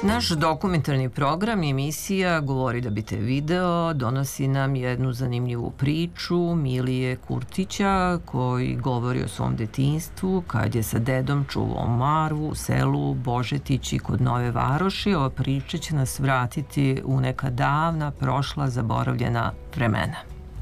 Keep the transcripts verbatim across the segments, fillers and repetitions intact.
Naš dokumentarni program i emisija Govori da bi te video donosi nam jednu zanimljivu priču Milije Kurtića koji govori o svom detinjstvu kad je sa dedom čuvao marvu u selu Božetići kod Nove Varoši. Ova priča će nas vratiti u neka davna, prošla, zaboravljena vremena.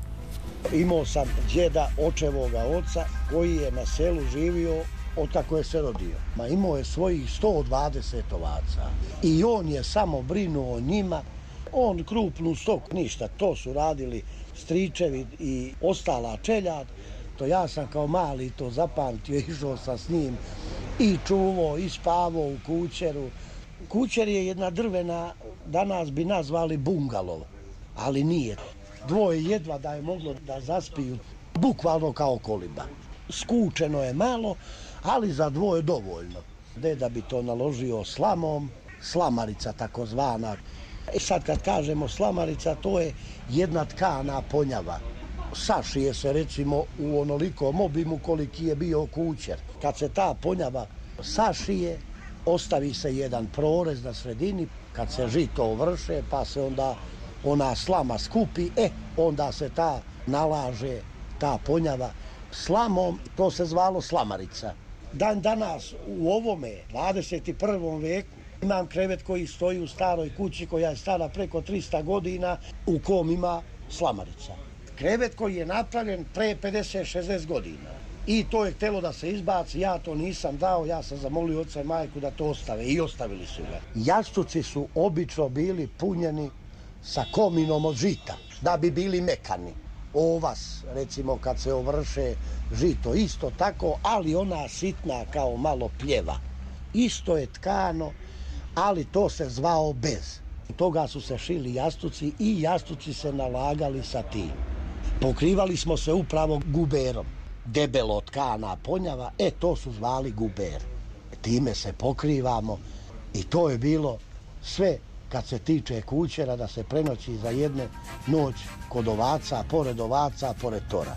Imao sam djeda očevoga oca koji je na selu živio od kako je se rodio. Ma imao je svojih sto dvadeset ovaca i on je samo brinuo o njima. On krupnu stoku, ništa, to su radili stričevi i ostala čeljad. To ja sam kao mali to zapamtio, išao sam s njim i čuvao i spavao u kućeru. Kućer je jedna drvena, danas bi nazvali bungalov, ali nije. Dvoje jedva da je moglo da zaspiju, bukvalno kao koliba. Skučeno je malo, ali za dvoje dovoljno. Deda bi to naložio slamom, slamarica takozvana. E sad kad kažemo slamarica, to je jedna tkana ponjava. Sašije se recimo u onolikom obimu koliki je bio kućer. Kad se ta ponjava sašije, ostavi se jedan prorez na sredini. Kad se žito ovrše, pa se onda ona slama skupi, e, onda se ta nalaže, ta ponjava slamom, to se zvalo slamarica. Dan danas u ovome dvadeset prvom veku imam krevet koji stoji u staroj kući koja je stara preko trista godina u kom ima slamarica. Krevet koji je napravljen pre pedeset šezdeset godina i to je htjelo da se izbaci, ja to nisam dao, ja sam zamolio oca i majku da to ostave i ostavili su ga. Jastuci su obično bili punjeni sa kominom od žita da bi bili mekani. Ovas, recimo kad se ovrše žito, isto tako, ali ona sitna kao malo pljeva. Isto je tkano, ali to se zvao bez. Toga su se šili jastuci i jastuci se nalagali sa tim. Pokrivali smo se upravo guberom. Debelo tkana ponjava, e to su zvali guber. Time se pokrivamo i to je bilo sve kad se tiče kućera, da se prenoći za jedne noć kod ovaca, pored ovaca, pored tora.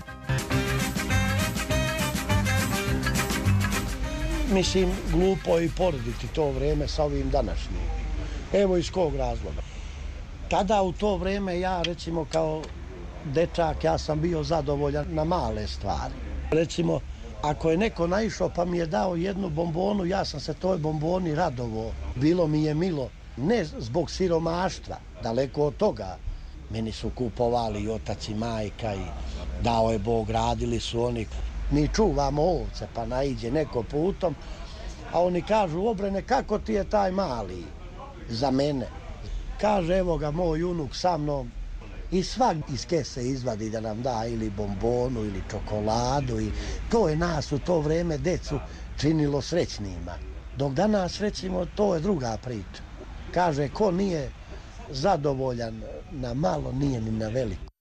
Mislim, glupo je i porediti to vreme sa ovim današnjim. Evo iz kog razloga. Tada u to vreme ja, recimo kao dečak, ja sam bio zadovoljan na male stvari. Recimo, ako je neko naišao pa mi je dao jednu bombonu, ja sam se toj bomboni radovao. Bilo mi je milo. Ne zbog siromaštva, daleko od toga. Meni su kupovali i otac i majka i dao je Bog, radili su oni. Mi čuvamo ovce pa naiđe neko putom, a oni kažu, Obrene, kako ti je taj mali za mene? Kaže, evo ga moj unuk sa mnom i svak iz kese izvadi da nam da ili bombonu ili čokoladu. I to je nas u to vreme decu činilo srećnima. Dok danas, recimo, to je druga priča. Kaže, ko nije zadovoljan na malo, nije ni na veliko.